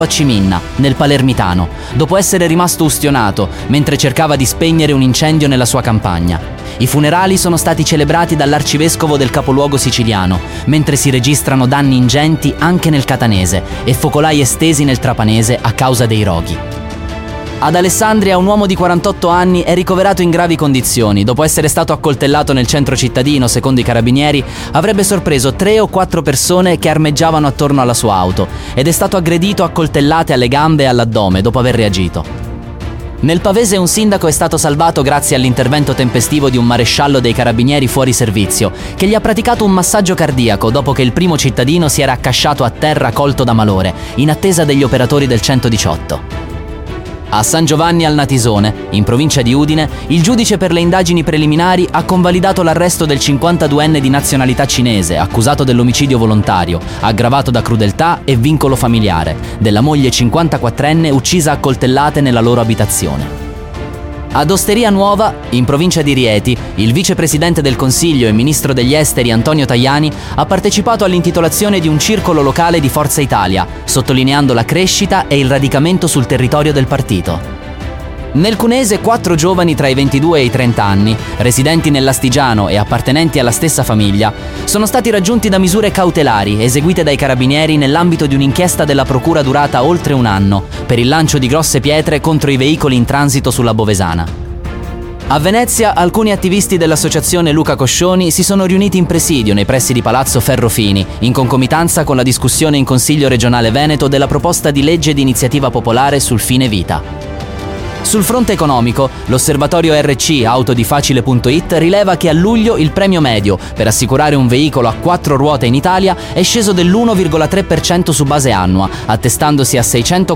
a Ciminna, nel Palermitano, dopo essere rimasto ustionato mentre cercava di spegnere un incendio nella sua campagna. I funerali sono stati celebrati dall'arcivescovo del capoluogo siciliano, mentre si registrano danni ingenti anche nel catanese e focolai estesi nel trapanese a causa dei roghi. Ad Alessandria un uomo di 48 anni è ricoverato in gravi condizioni. Dopo essere stato accoltellato nel centro cittadino, secondo i carabinieri, avrebbe sorpreso 3 o 4 persone che armeggiavano attorno alla sua auto ed è stato aggredito a coltellate alle gambe e all'addome dopo aver reagito. Nel Pavese un sindaco è stato salvato grazie all'intervento tempestivo di un maresciallo dei carabinieri fuori servizio, che gli ha praticato un massaggio cardiaco dopo che il primo cittadino si era accasciato a terra colto da malore, in attesa degli operatori del 118. A San Giovanni al Natisone, in provincia di Udine, il giudice per le indagini preliminari ha convalidato l'arresto del 52enne di nazionalità cinese, accusato dell'omicidio volontario, aggravato da crudeltà e vincolo familiare, della moglie 54enne uccisa a coltellate nella loro abitazione. Ad Osteria Nuova, in provincia di Rieti, il vicepresidente del Consiglio e ministro degli Esteri Antonio Tajani ha partecipato all'intitolazione di un circolo locale di Forza Italia, sottolineando la crescita e il radicamento sul territorio del partito. Nel Cunese 4 giovani tra i 22 e i 30 anni, residenti nell'Astigiano e appartenenti alla stessa famiglia, sono stati raggiunti da misure cautelari eseguite dai carabinieri nell'ambito di un'inchiesta della procura durata oltre un anno per il lancio di grosse pietre contro i veicoli in transito sulla Bovesana. A Venezia alcuni attivisti dell'associazione Luca Coscioni si sono riuniti in presidio nei pressi di Palazzo Ferrofini, in concomitanza con la discussione in Consiglio regionale Veneto della proposta di legge di iniziativa popolare sul fine vita. Sul fronte economico, l'osservatorio RC Autodifacile.it rileva che a luglio il premio medio per assicurare un veicolo a 4 ruote in Italia è sceso dell'1,3% su base annua, attestandosi a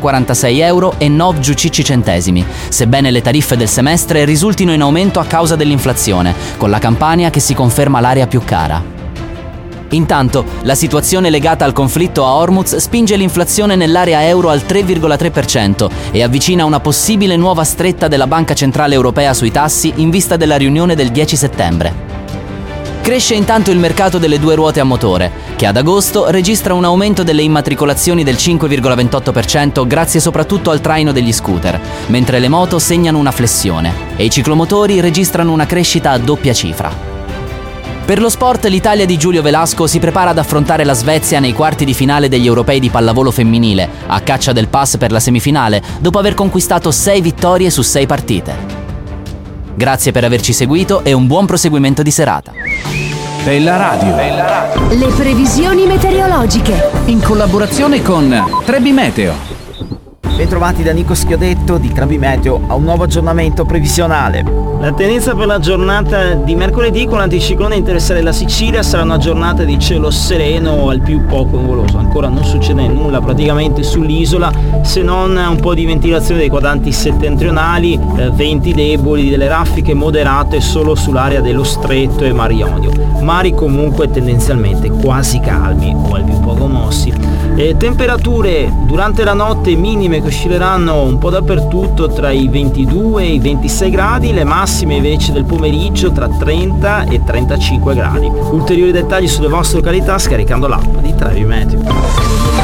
€646,09, sebbene le tariffe del semestre risultino in aumento a causa dell'inflazione, con la Campania che si conferma l'area più cara. Intanto, la situazione legata al conflitto a Hormuz spinge l'inflazione nell'area euro al 3,3% e avvicina una possibile nuova stretta della Banca Centrale Europea sui tassi in vista della riunione del 10 settembre. Cresce intanto il mercato delle 2 ruote a motore, che ad agosto registra un aumento delle immatricolazioni del 5,28% grazie soprattutto al traino degli scooter, mentre le moto segnano una flessione e i ciclomotori registrano una crescita a doppia cifra. Per lo sport, l'Italia di Giulio Velasco si prepara ad affrontare la Svezia nei quarti di finale degli europei di pallavolo femminile, a caccia del pass per la semifinale, dopo aver conquistato 6 vittorie su 6 partite. Grazie per averci seguito e un buon proseguimento di serata. Bella Radio. Le previsioni meteorologiche. In collaborazione con Trebi Meteo. Bentrovati da Nico Schiodetto di Trebi Meteo a un nuovo aggiornamento previsionale. La tendenza per la giornata di mercoledì con l'anticiclone a interessare la Sicilia sarà una giornata di cielo sereno al più poco nuvoloso. Ancora non succede nulla praticamente sull'isola, se non un po' di ventilazione dei quadranti settentrionali, venti deboli, delle raffiche moderate solo sull'area dello Stretto e Mar Ionio. Mari comunque tendenzialmente quasi calmi o al più poco mossi. Temperature durante la notte minime che oscilleranno un po' dappertutto tra i 22 e i 26 gradi, le massime invece del pomeriggio tra 30 e 35 gradi. Ulteriori dettagli sulle vostre località scaricando l'app di Trebi Meteo.